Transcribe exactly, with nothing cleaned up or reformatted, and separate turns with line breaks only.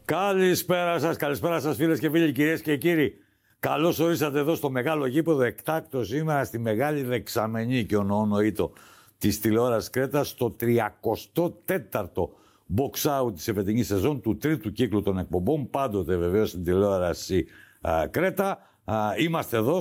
Καλησπέρα σας, καλησπέρα σας φίλες και φίλοι, κυρίες και κύριοι. Καλώς ορίσατε εδώ στο μεγάλο γήπεδο, εκτάκτο σήμερα στη μεγάλη δεξαμενή και ονοονοήτο της τηλεόρασης Κρέτας, στο τριακοστό τέταρτο box out της εφετινής σεζόν του τρίτου κύκλου των εκπομπών, πάντοτε βεβαίως στην τηλεόραση α, Κρέτα. Α, είμαστε εδώ